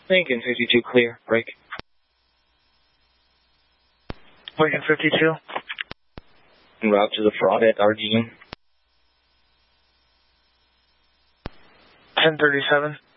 Lincoln 52 clear. Break. Lincoln 52. En route to the fraud at RGN. 1037.